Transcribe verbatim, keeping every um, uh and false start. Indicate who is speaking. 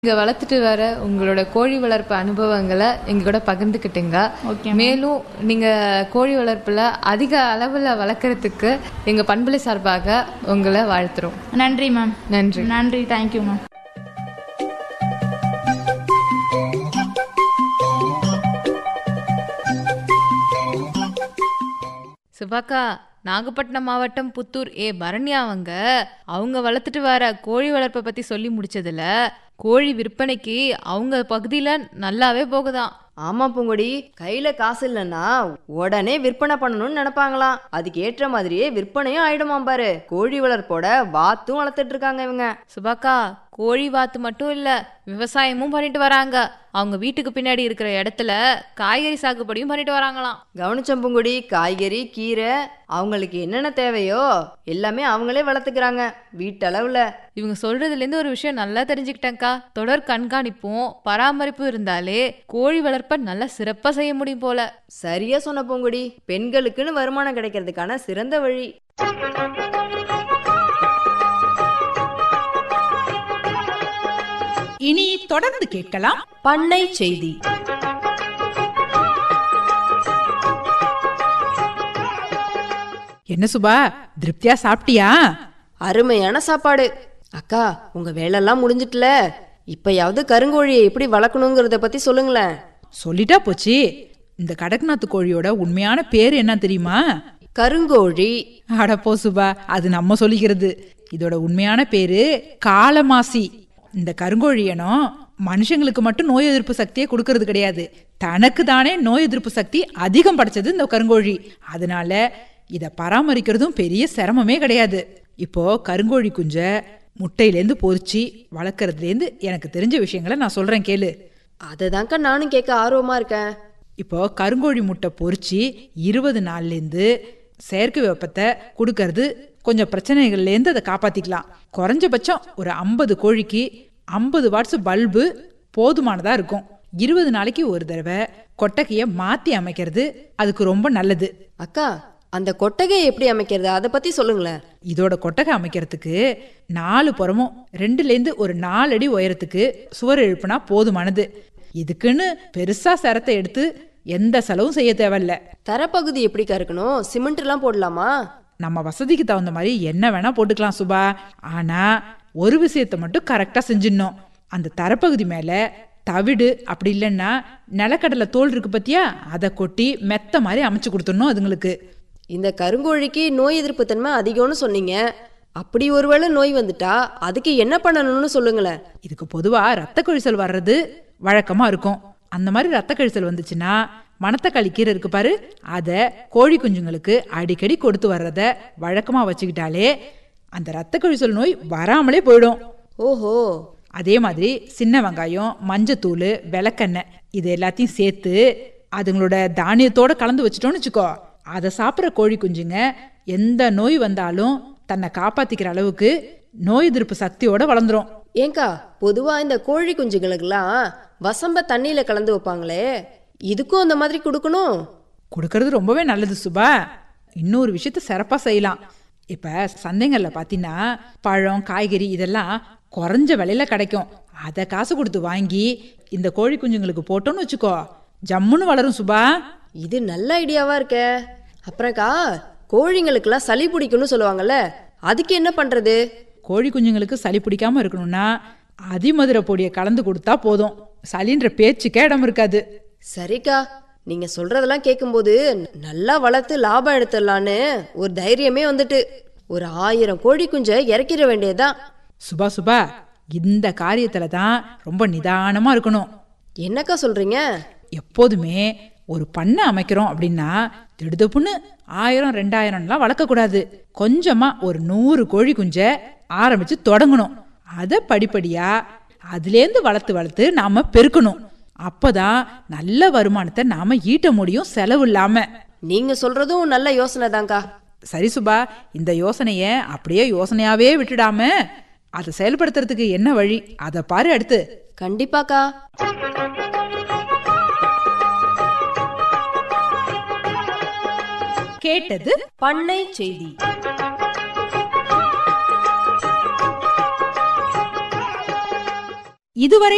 Speaker 1: இங்க வளர்த்துட்டு வர உங்களோட கோழி வளர்ப்பு அனுபவங்களை எங்க கூட பகிர்ந்துக்கிட்டீங்க. மேலும் நீங்க கோழி வளர்ப்புல அதிக அளவுல வளர்க்கறதுக்கு எங்க பண்பலை சார்பாக உங்களை வாழ்த்துறோம்.
Speaker 2: நன்றி மேம்.
Speaker 1: நன்றி
Speaker 2: நன்றி தேங்க்யூ மேம்.
Speaker 1: சுபாக்கா, நாகப்பட்டினம் மாவட்டம் புத்தூர் ஏ பரண்யா அவங்க அவங்க வளர்த்துட்டு வர கோழி வளர்ப்பை பத்தி சொல்லி முடிச்சதுல கோழி விற்பனைக்கு அவங்க பகுதியில நல்லாவே போகுதாம்.
Speaker 3: ஆமா பூங்கொடி, கையில காசு இல்லைன்னா உடனே விற்பனை பண்ணணும்னு நினைப்பாங்களாம். அதுக்கு ஏற்ற மாதிரியே விற்பனையும் ஆயிடுமாம் பாரு. கோழி வளர்ப்போட வாத்தும் வளர்த்துட்டு இருக்காங்க இவங்க.
Speaker 1: சுபாக்கா, கோழி வாத்து மட்டும் இல்ல, விவசாயமும் பண்ணிட்டு வராங்க. அவங்க வீட்டுக்கு பின்னாடி இருக்கிற இடத்துல காய்கறி சாகுபடியும் பண்ணிட்டு வராங்களாம்.
Speaker 3: கவனிச்சம் பூங்கொடி, காய்கறி கீரை அவங்களுக்கு என்னென்ன தேவையோ எல்லாமே அவங்களே வளர்த்துக்கிறாங்க வீட்டளவுல.
Speaker 1: இவங்க சொல்றதுல இருந்து ஒரு விஷயம் நல்லா தெரிஞ்சுக்கிட்டேன்க்கா. தொடர் கண்காணிப்பும் பராமரிப்பும் இருந்தாலே கோழி வளர்ப்ப நல்லா சிறப்பா செய்ய முடியும் போல.
Speaker 3: சரியா சொன்ன பூங்கொடி, பெண்களுக்குன்னு வருமானம் கிடைக்கிறதுக்கான சிறந்த வழி.
Speaker 4: இனி தொடர்ந்து கேட்கலாம்
Speaker 3: பண்ணை செய்தி.
Speaker 4: என்ன சுபா, திருப்தியா சாப்பிட்டியா?
Speaker 3: அருமையான சாப்பாடு. அக்கா, உங்க வேலையெல்லாம் முடிஞ்சிட்டுல, இப்பயாவது கருங்கோழியை எப்படி வளர்க்கணுங்கிறத பத்தி சொல்லுங்களேன்.
Speaker 4: சொல்லிட்டா போச்சு. இந்த கடக்நாத்து கோழியோட உண்மையான பேர் என்ன தெரியுமா?
Speaker 3: கருங்கோழி.
Speaker 4: அடப்போ சுபா, அது நம்ம சொல்லிக்கிறது. இதோட உண்மையான பேரு காலமாசி. இந்த கருங்கோழி இனம் மனுஷங்களுக்கு மட்டும் நோய் எதிர்ப்பு சக்தியை கொடுக்கறது கிடையாது, தனக்கு தானே நோய் எதிர்ப்பு சக்தி அதிகம் படைச்சது இந்த கருங்கோழி. அதனால இதை பராமரிக்கிறதும் பெரிய சிரமமே கிடையாது. இப்போ கருங்கோழி குஞ்ச முட்டையிலேருந்து பொறிச்சு வளர்க்கறதுலேருந்து எனக்கு தெரிஞ்ச விஷயங்களை நான் சொல்றேன், கேளு.
Speaker 3: அததான்க்கா நானும் கேட்க ஆர்வமா இருக்கேன்.
Speaker 4: இப்போ கருங்கோழி முட்டை பொறிச்சு இருபது நாள்லேருந்து செயற்கை வெப்பத்தை கொடுக்கறது கொஞ்சம் பிரச்சனைகள்லேருந்து அதை காப்பாத்திக்கலாம். குறைஞ்சபட்சம் ஒரு ஐம்பது கோழிக்கு ஐம்பது வாட்ஸ் பல்பு போதுமானதா இருக்கும். இருபது நாளைக்கு ஒரு தடவை கொட்டகையை மாத்தி அமைக்கிறது அதுக்கு ரொம்ப நல்லது.
Speaker 3: அக்கா, அந்த கொட்டகையை எப்படி அமைக்கிறது அதை பத்தி சொல்லுங்களேன்.
Speaker 4: இதோட கொட்டகை அமைக்கிறதுக்கு நாலு புறமும் ரெண்டுலேருந்து ஒரு நாலு அடி உயரத்துக்கு சுவர் எழுப்புனா போதுமானது. இதுக்குன்னு பெருசா சரத்தை எடுத்து எந்த செலவும் செய்ய தேவையில்ல.
Speaker 3: தரப்பகுதி எப்படிக்கா இருக்கணும்? சிமெண்ட் எல்லாம் போடலாமா?
Speaker 4: நம்ம வசதிக்கு தகுந்த மாதிரி என்ன வேணா போட்டுக்கலாம் சுபா. ஆனா ஒரு விஷயத்த மட்டும் கரெக்டா செஞ்சிடணும். அந்த தரப்பகுதி மேல தவிடு அப்படி இல்லைன்னா நிலக்கடலை தோல் இருக்கு பத்தியா, அதை கொட்டி மெத்த மாதிரி அமைச்சு கொடுத்துடணும் அதுங்களுக்கு.
Speaker 3: இந்த கருங்கோழிக்கு நோய் எதிர்ப்பு தன்மை அதிகம்னு சொன்னீங்க. அப்படி ஒருவேளை நோய் வந்துட்டா அதுக்கு என்ன பண்ணணும்னு சொல்லுங்களேன்.
Speaker 4: இதுக்கு பொதுவா ரத்த கழிச்சல் வர்றது வழக்கமா இருக்கும். அந்த மாதிரி ரத்த கழிச்சல் வந்துச்சுன்னா மணத்தக்காளி கீரை இருக்கு பாரு, அதை கோழி குஞ்சுங்களுக்கு அடிக்கடி கொடுத்து வர்றத வழக்கமா வச்சுக்கிட்டாலே அந்த ரத்த கழிச்சல் நோய் வராமலே போயிடும்.
Speaker 3: ஓஹோ.
Speaker 4: அதே மாதிரி சின்ன வெங்காயம், மஞ்சத்தூள், விளக்கெண்ணெய் இது எல்லாத்தையும் சேர்த்து அதுங்களோட தானியத்தோட கலந்து வச்சுட்டோம்னு வச்சுக்கோ, அதை சாப்பிட்ற கோழி குஞ்சுங்க எந்த நோய் வந்தாலும் தன்னை காப்பாத்திக்கிற அளவுக்கு நோய் எதிர்ப்பு சக்தியோட வளர்ந்துரும்.
Speaker 3: ஏங்கா, பொதுவா இந்த கோழி குஞ்சுகளுக்கெல்லாம் வசம்ப தண்ணியில கலந்து வைப்பாங்களே, இதுக்கும் அந்த மாதிரி கொடுக்கணும்?
Speaker 4: கொடுக்கறது ரொம்பவே நல்லது சுபா. இன்னொரு விஷயத்த சிறப்பா செய்யலாம். இப்ப சந்தைங்கள்ல பாத்தீங்கன்னா பழம், காய்கறி இதெல்லாம் குறைஞ்ச விலையில கிடைக்கும். அதை காசு கொடுத்து வாங்கி இந்த கோழி குஞ்சுங்களுக்கு போட்டோம்னு வச்சுக்கோ, ஜம்முன்னு வளரும் சுபா.
Speaker 3: இது நல்ல ஐடியாவா இருக்க. அப்புறம்க்கா, கோழிங்களுக்கெல்லாம் சளி பிடிக்கும்னு சொல்லுவாங்கல்ல, அதுக்கு என்ன பண்றது?
Speaker 4: கோழி குஞ்சுங்களுக்கு சளி பிடிக்காம இருக்கணும்னா அதிமதுரை பொடியை கலந்து கொடுத்தா போதும். சளின்ற பேச்சுக்கே இடம் இருக்காது.
Speaker 3: சரிக்கா, நீங்க சொல்றதெல்லாம் கேட்கும்போது நல்லா வளர்த்து லாபம் எடுத்துடலான்னு ஒரு தைரியமே வந்துட்டு ஒரு ஆயிரம் கோழி குஞ்சை இறக்கிற வேண்டியதுதான்.
Speaker 4: சுபா சுபா, இந்த காரியத்துல தான் ரொம்ப நிதானமா இருக்கணும்.
Speaker 3: என்னக்கா சொல்றீங்க?
Speaker 4: எப்போதுமே ஒரு பண்ணை அமைக்கிறோம் அப்படின்னா திடுதப்புன்னு ஆயிரம் ரெண்டாயிரம்லாம் வளர்க்கக்கூடாது. கொஞ்சமா ஒரு நூறு கோழி குஞ்சை ஆரம்பிச்சு தொடங்கணும். அதை படிப்படியா அதுலேருந்து வளர்த்து வளர்த்து நாம பெருக்கணும். அப்பதான் நல்ல வருமானத்தை நாம ஈட்ட முடியும் செலவு இல்லாம.
Speaker 3: நீங்க சொல்றதும் நல்ல யோசனை தான்க்கா.
Speaker 4: சரி சுபா, இந்த யோசனைய அப்படியே யோசனையாவே விட்டுடாம அதை செயல்படுத்துறதுக்கு என்ன வழி அதை பாரு அடுத்து.
Speaker 3: கண்டிப்பாக்கா.
Speaker 4: கேட்டது
Speaker 3: பண்ணை செய்தி.
Speaker 4: இதுவரை